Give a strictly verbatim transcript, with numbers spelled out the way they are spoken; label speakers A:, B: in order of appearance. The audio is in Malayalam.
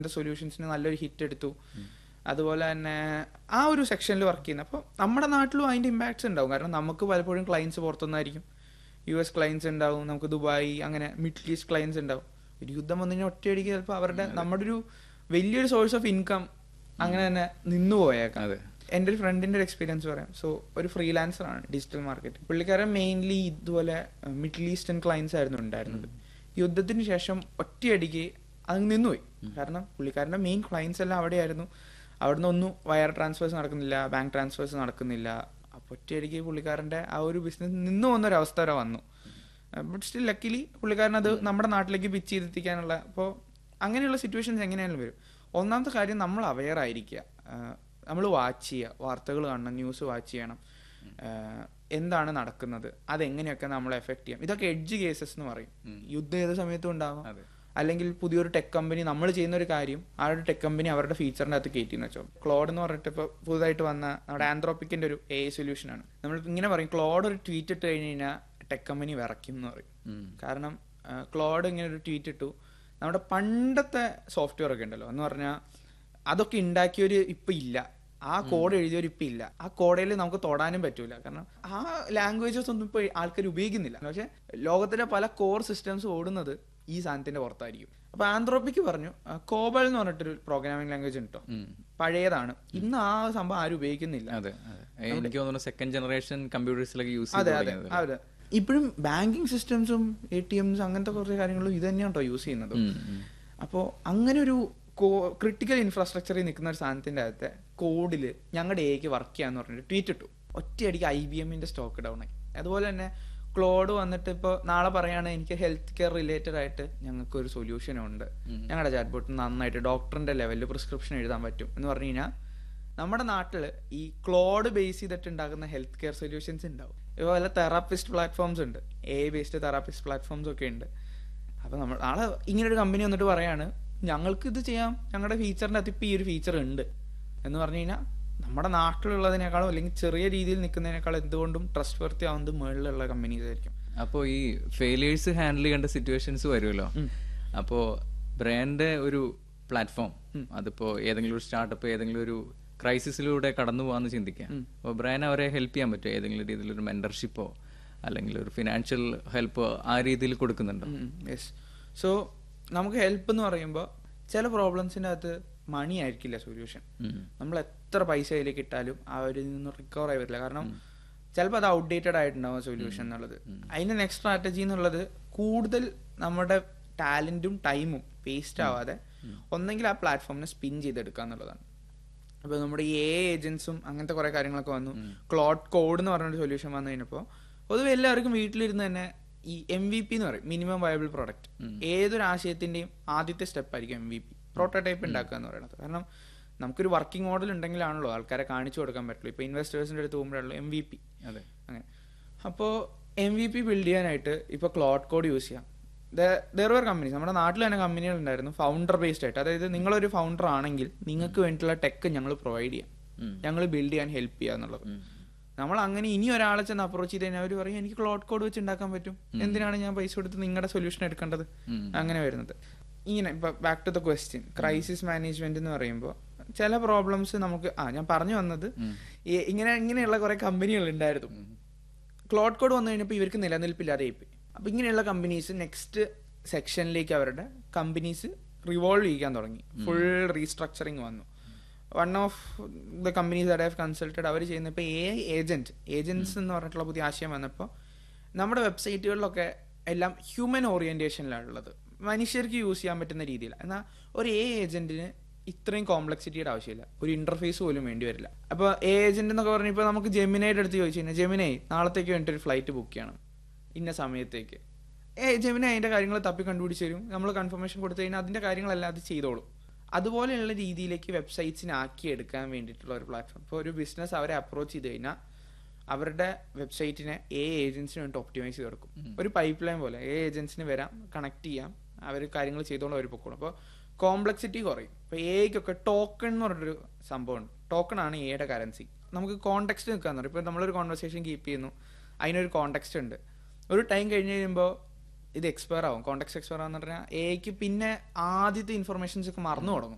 A: സൊല്യൂഷൻസിന് നല്ലൊരു ഹിറ്റ് എടുത്തു. അതുപോലെ തന്നെ ആ ഒരു സെക്ഷനിൽ വർക്ക് ചെയ്യുന്നത്. അപ്പോൾ നമ്മുടെ നാട്ടിലും അതിൻ്റെ ഇമ്പാക്ട്സ് ഉണ്ടാവും. കാരണം നമുക്ക് പലപ്പോഴും ക്ലയൻസ് പുറത്തുനിന്നായിരിക്കും. യു എസ് ക്ലയൻസ് ഉണ്ടാവും, നമുക്ക് ദുബായ് അങ്ങനെ മിഡിൽ ഈസ്റ്റ് ക്ലയൻസ് ഉണ്ടാവും. ഒരു യുദ്ധം വന്നതിന് ഒറ്റയടിക്ക് ചിലപ്പോൾ അവരുടെ നമ്മുടെ ഒരു വലിയൊരു സോഴ്സ് ഓഫ് ഇൻകം അങ്ങനെ തന്നെ നിന്നു പോയേക്കാം. എൻ്റെ ഒരു ഫ്രണ്ടിൻ്റെ ഒരു എക്സ്പീരിയൻസ് പറയാം. സോ ഒരു ഫ്രീലാൻസറാണ് ഡിജിറ്റൽ മാർക്കറ്റിംഗ്. പുള്ളിക്കാരൻ മെയിൻലി ഇതുപോലെ മിഡിൽ ഈസ്റ്റേൺ ക്ലയൻസ് ആയിരുന്നു ഉണ്ടായിരുന്നത്. യുദ്ധത്തിന് ശേഷം ഒറ്റയടിക്ക് അത് നിന്നുപോയി. കാരണം പുള്ളിക്കാരൻ്റെ മെയിൻ ക്ലയൻസ് എല്ലാം അവിടെയായിരുന്നു. അവിടുന്ന് ഒന്നും വയർ ട്രാൻസ്ഫേഴ്സ് നടക്കുന്നില്ല, ബാങ്ക് ട്രാൻസ്ഫേഴ്സ് നടക്കുന്നില്ല. അപ്പോൾ ഒറ്റയടിക്ക് പുള്ളിക്കാരൻ്റെ ആ ഒരു ബിസിനസ് നിന്നു പോകുന്നൊരു അവസ്ഥ വരെ വന്നു. ബട്ട് സ്റ്റിൽ ലക്കിലി പുള്ളിക്കാരൻ അത് നമ്മുടെ നാട്ടിലേക്ക് പിച്ച് ചെയ്തെത്തിക്കാനുള്ള. അപ്പോൾ അങ്ങനെയുള്ള സിറ്റുവേഷൻസ് എങ്ങനെയായാലും വരും. ഒന്നാമത്തെ കാര്യം നമ്മൾ അവെയർ ആയിരിക്കുക. നമ്മൾ വാച്ച് ചെയ്യുക, വാർത്തകൾ കാണണം, ന്യൂസ് വാച്ച് ചെയ്യണം, എന്താണ് നടക്കുന്നത്, അതെങ്ങനെയൊക്കെ നമ്മളെ എഫക്ട് ചെയ്യാം. ഇതൊക്കെ എഡ്ജ് കേസസ് എന്ന് പറയും. യുദ്ധം ഏത് സമയത്തും ഉണ്ടാവാം. അല്ലെങ്കിൽ പുതിയൊരു ടെക് കമ്പനി നമ്മൾ ചെയ്യുന്ന ഒരു കാര്യം ആ ഒരു ടെക് കമ്പനി അവരുടെ ഫീച്ചറിൻ്റെ അകത്ത് കയറ്റിയെന്ന് വെച്ചോ. ക്ലോഡ് എന്ന് പറഞ്ഞിട്ട് ഇപ്പോൾ പുതുതായിട്ട് വന്ന നമ്മുടെ ആന്ത്രോപ്പിക്കിൻ്റെ ഒരു എ ഐ സൊല്യൂഷനാണ്. നമ്മൾ ഇങ്ങനെ പറയും, ക്ലോഡ് ഒരു ട്വീറ്റ് ഇട്ട് കഴിഞ്ഞ് കഴിഞ്ഞാൽ ടെക് കമ്പനി വിറയ്ക്കും എന്ന് പറയും. കാരണം ക്ലോഡ് ഇങ്ങനെ ഒരു ട്വീറ്റ് ഇട്ടു. നമ്മുടെ പണ്ടത്തെ സോഫ്റ്റ്വെയർ ഒക്കെ ഉണ്ടല്ലോ എന്ന് പറഞ്ഞാൽ അതൊക്കെ ഉണ്ടാക്കിയൊരു ഇപ്പം ഇല്ല, ആ കോഡ് എഴുതിയവർ ഇപ്പം ഇല്ല. ആ കോഡയിൽ നമുക്ക് തൊടാനും പറ്റൂല. കാരണം ആ ലാംഗ്വേജസ് ഒന്നും ഇപ്പോൾ ആൾക്കാർ ഉപയോഗിക്കുന്നില്ല. പക്ഷേ ലോകത്തിലെ പല കോർ സിസ്റ്റംസ് ഓടുന്നത് ഈ സാധനത്തിന്റെ പുറത്തായിരിക്കും. അപ്പൊ ആന്ത്രോപ്പിക്ക് പറഞ്ഞു, കോബൽ എന്ന് പറഞ്ഞിട്ടൊരു പ്രോഗ്രാമിംഗ് ലാംഗ്വേജ് ഉണ്ടോ, പഴയതാണ്, ഇന്ന് ആ സംഭവം ആരും ഉപയോഗിക്കുന്നില്ല.
B: എനിക്ക് തോന്നുന്നു സെക്കൻഡ് ജനറേഷൻ കമ്പ്യൂട്ടേഴ്സിലൊക്കെ യൂസ്
A: അതെ അതെ അതെ ഇപ്പോഴും ബാങ്കിങ് സിസ്റ്റംസും എ ടി എംസും അങ്ങനത്തെ കുറച്ച് കാര്യങ്ങളും ഇത് തന്നെയാണ് കേട്ടോ യൂസ് ചെയ്യുന്നത്. അപ്പോൾ അങ്ങനെ ഒരു ക്രിട്ടിക്കൽ ഇൻഫ്രാസ്ട്രക്ചറിൽ നിൽക്കുന്ന ഒരു സാധനത്തിന്റെ അകത്തെ കോഡിൽ ഞങ്ങളുടെ എക്ക് വർക്ക് ചെയ്യാന്ന് പറഞ്ഞിട്ട് ട്വീറ്റ് ഇട്ടു. ഒറ്റയടിക്ക് ഐ ബി എമ്മിന്റെ സ്റ്റോക്ക് ഡൗൺ ആയി. അതുപോലെ തന്നെ ക്ലോഡ് വന്നിട്ട് ഇപ്പോൾ നാളെ പറയാണ്, എനിക്ക് ഹെൽത്ത് കെയർ റിലേറ്റഡ് ആയിട്ട് ഞങ്ങൾക്ക് ഒരു സൊല്യൂഷൻ ഉണ്ട്, ഞങ്ങളുടെ ചാറ്റ് ബോട്ട് നന്നായിട്ട് ഡോക്ടറിന്റെ ലെവലിൽ പ്രിസ്ക്രിപ്ഷൻ എഴുതാൻ പറ്റും എന്ന് പറഞ്ഞു കഴിഞ്ഞാൽ നമ്മുടെ നാട്ടിൽ ഈ ക്ലോഡ് ബേസ് ചെയ്തിട്ട് ഉണ്ടാകുന്ന ഹെൽത്ത് കെയർ സൊല്യൂഷൻസ് ഉണ്ടാവും. ഇപ്പോൾ വല്ല തെറാപ്പിസ്റ്റ് പ്ലാറ്റ്ഫോംസ് ഉണ്ട്, A I based therapist platforms ഒക്കെ ഉണ്ട്. അപ്പോൾ നമ്മൾ നാളെ ഇങ്ങനൊരു കമ്പനി വന്നിട്ട് പറയാണ്, ഞങ്ങൾക്ക് ഇത് ചെയ്യാം, ഞങ്ങളുടെ ഫീച്ചറിൻ്റെ അകത്ത് ഇപ്പോൾ ഈ ഒരു ഫീച്ചർ ഉണ്ട് എന്ന് പറഞ്ഞു കഴിഞ്ഞാൽ നമ്മുടെ നാട്ടിലുള്ളതിനേക്കാളും അല്ലെങ്കിൽ ചെറിയ രീതിയിൽ നിൽക്കുന്നതിനേക്കാളും എന്തുകൊണ്ടും ട്രസ്റ്റ് വർത്തി ആവുന്നത് മുകളിലുള്ള കമ്പനീസ് ആയിരിക്കും.
B: അപ്പോൾ ഈ ഫെയിലിയേഴ്സ് ഹാൻഡിൽ ചെയ്യേണ്ട സിറ്റുവേഷൻസ് വരുമല്ലോ. അപ്പോൾ ബ്രാൻഡ് ഒരു പ്ലാറ്റ്ഫോം, അതിപ്പോ ഏതെങ്കിലും ഒരു സ്റ്റാർട്ടപ്പ് ഏതെങ്കിലും ഒരു ക്രൈസിസിലൂടെ കടന്നു പോകാന്ന് ചിന്തിക്കാം. അപ്പോൾ ബ്രാൻഡ് അവരെ ഹെൽപ്പ് ചെയ്യാൻ പറ്റുമോ? ഏതെങ്കിലും രീതിയിൽ ഒരു മെന്റർഷിപ്പോ അല്ലെങ്കിൽ ഒരു ഫിനാൻഷ്യൽ ഹെൽപ്പോ ആ രീതിയിൽ കൊടുക്കുന്നുണ്ടോ?
A: യെസ്. സോ നമുക്ക് ഹെൽപ്പ് എന്ന് പറയുമ്പോൾ ചില പ്രോബ്ലംസിൻ്റെ അകത്ത് മണി ആയിരിക്കില്ല സൊല്യൂഷൻ. നമ്മൾ എത്ര പൈസ അതിലേക്ക് ഇട്ടാലും അവരിൽ നിന്ന് റിക്കവർ ആയി വരില്ല. കാരണം ചിലപ്പോൾ അത് ഔട്ട്ഡേറ്റഡ് ആയിട്ടുണ്ടാവും സൊല്യൂഷൻ എന്നുള്ളത്. അതിൻ്റെ നെക്സ്റ്റ് സ്ട്രാറ്റജി എന്നുള്ളത് കൂടുതൽ നമ്മുടെ ടാലൻറ്റും ടൈമും വേസ്റ്റ് ആവാതെ ഒന്നെങ്കിൽ ആ പ്ലാറ്റ്ഫോമിനെ സ്പിൻ ചെയ്തെടുക്കുക എന്നുള്ളതാണ്. അപ്പോൾ നമ്മുടെ ഈ എ ഏജൻസും അങ്ങനത്തെ കുറേ കാര്യങ്ങളൊക്കെ വന്നു. ക്ലോഡ് കോഡ് എന്ന് പറഞ്ഞൊരു സൊല്യൂഷൻ വന്നു കഴിഞ്ഞപ്പോൾ പൊതുവെ എല്ലാവർക്കും വീട്ടിലിരുന്ന് തന്നെ ഈ എം വി പി എന്ന് പറയും, മിനിമം വയബിൾ പ്രൊഡക്റ്റ്. ഏതൊരു ആശയത്തിൻ്റെയും ആദ്യത്തെ സ്റ്റെപ്പ് ആയിരിക്കും എം വി പി, പ്രോട്ടോടൈപ്പ് ഉണ്ടാക്കുക എന്ന് പറയുന്നത്. കാരണം നമുക്കൊരു വർക്കിംഗ് മോഡൽ ഉണ്ടെങ്കിലാണല്ലോ ആൾക്കാരെ കാണിച്ചു കൊടുക്കാൻ പറ്റുള്ളൂ. ഇപ്പോൾ ഇൻവെസ്റ്റേഴ്സിൻ്റെ അടുത്ത് പോകുമ്പോഴല്ലോ എം വി പി. അതെ, അങ്ങനെ. അപ്പോൾ എം വി പി ബിൽഡ് ചെയ്യാനായിട്ട് ഇപ്പോൾ ക്ലോഡ് കോഡ് യൂസ് ചെയ്യാം. ദർ വർ കമ്പനീസ്, നമ്മുടെ നാട്ടിൽ തന്നെ കമ്പനികൾ ഉണ്ടായിരുന്നു ഫൗണ്ടർ ബേസ്ഡ് ആയിട്ട്. അതായത് നിങ്ങളൊരു ഫൗണ്ടർ ആണെങ്കിൽ നിങ്ങൾക്ക് വേണ്ടിയിട്ടുള്ള ടെക്ക് ഞങ്ങൾ പ്രൊവൈഡ് ചെയ്യാം, ഞങ്ങൾ ബിൽഡ് ചെയ്യാൻ ഹെൽപ്പ് ചെയ്യുക എന്നുള്ളത്. നമ്മൾ അങ്ങനെ ഇനി ഒരാളെ ചെന്ന് അപ്രോച്ച് ചെയ്ത് കഴിഞ്ഞാൽ അവർ പറയും, എനിക്ക് ക്ലോഡ് കോഡ് വെച്ച് ഉണ്ടാക്കാൻ പറ്റും, എന്തിനാണ് ഞാൻ പൈസ കൊടുത്ത് നിങ്ങളുടെ സൊല്യൂഷൻ എടുക്കേണ്ടത്, അങ്ങനെ വരുന്നത്. ഇങ്ങനെ ഇപ്പോൾ back to the question, crisis management എന്ന് പറയുമ്പോൾ ചില പ്രോബ്ലംസ് നമുക്ക് ആ ഞാൻ പറഞ്ഞു വന്നത് ഇങ്ങനെ ഇങ്ങനെയുള്ള കുറെ കമ്പനികൾ ഉണ്ടായിരുന്നു. ക്ലോഡ് കോഡ് വന്നു കഴിഞ്ഞപ്പോൾ ഇവർക്ക് നിലനിൽപ്പില്ലാതെ ആയിപ്പോയി. അപ്പോൾ ഇങ്ങനെയുള്ള കമ്പനീസ് നെക്സ്റ്റ് സെക്ഷനിലേക്ക് അവരുടെ കമ്പനീസ് റിവോൾവ് ചെയ്യാൻ തുടങ്ങി. ഫുൾ റീസ്ട്രക്ചറിങ് വന്നു. One of the companies that I have consulted അവർ ചെയ്യുന്ന ഇപ്പോൾ എ ഐ ഏജൻറ്റ് ഏജൻസ് എന്ന് പറഞ്ഞിട്ടുള്ള പുതിയ ആശയം വന്നപ്പോൾ നമ്മുടെ വെബ്സൈറ്റുകളിലൊക്കെ എല്ലാം ഹ്യൂമൻ ഓറിയൻറ്റേഷനിലാണുള്ളത്, മനുഷ്യർക്ക് യൂസ് ചെയ്യാൻ പറ്റുന്ന രീതിയിൽ. എന്നാൽ ഒരു എ ഏജന്റിന് ഇത്രയും കോംപ്ലക്സിറ്റിയുടെ ആവശ്യമില്ല, ഒരു ഇന്റർഫേസ് പോലും വേണ്ടി വരില്ല. അപ്പോൾ എ ഏജന്റ് എന്നൊക്കെ പറഞ്ഞാൽ ഇപ്പോൾ നമുക്ക് ജെമിനയുടെ അടുത്ത് ചോദിച്ചു കഴിഞ്ഞാൽ ജെമിനെ നാളത്തേക്ക് വേണ്ടിയിട്ട് ഒരു ഫ്ലൈറ്റ് ബുക്ക് ചെയ്യണം ഇന്ന സമയത്തേക്ക്, ഏ ജെമിനെ അതിൻ്റെ കാര്യങ്ങൾ തപ്പി കണ്ടുപിടിച്ച് തരും. നമ്മൾ കൺഫർമേഷൻ കൊടുത്തു കഴിഞ്ഞാൽ അതിൻ്റെ കാര്യങ്ങളെല്ലാം അത് ചെയ്തോളും. അതുപോലെയുള്ള രീതിയിലേക്ക് വെബ്സൈറ്റ്സിനെ ആക്കിയെടുക്കാൻ വേണ്ടിയിട്ടുള്ള ഒരു പ്ലാറ്റ്ഫോം. ഇപ്പോൾ ഒരു ബിസിനസ് അവരെ അപ്രോച്ച് ചെയ്ത് കഴിഞ്ഞാൽ അവരുടെ വെബ്സൈറ്റിനെ എ ഏജൻസിന് വേണ്ടി ഒപ്റ്റിമൈസ് ചെയ്ത് കൊടുക്കും. ഒരു പൈപ്പ് ലൈൻ പോലെ എ ഏജൻസിന് വരാം, കണക്ട് ചെയ്യാം, അവർ കാര്യങ്ങൾ ചെയ്തോളം അവർ പൊക്കോളും. അപ്പോൾ കോംപ്ലക്സിറ്റി കുറയും. ഇപ്പോൾ എയ്ക്കൊക്കെ ടോക്കൺ എന്ന് പറഞ്ഞൊരു സംഭവമുണ്ട്. ടോക്കൺ ആണ് എയുടെ കറൻസി. നമുക്ക് കോണ്ടെക്സ്റ്റ് നിൽക്കാന്ന് പറയും. ഇപ്പോൾ നമ്മളൊരു കോൺവെർസേഷൻ കീപ്പ് ചെയ്യുന്നു, അതിനൊരു കോണ്ടെക്സ്റ്റ് ഉണ്ട്. ഒരു ടൈം കഴിഞ്ഞ് കഴിയുമ്പോൾ ഇത് എക്സ്പയർ ആവും, കോണ്ടെക്സ്റ്റ് എക്സ്പയർ ആവുന്ന പറഞ്ഞാൽ എയ്ക്ക് പിന്നെ ആദ്യത്തെ ഇൻഫർമേഷൻസ് ഒക്കെ മറന്നു തുടങ്ങും.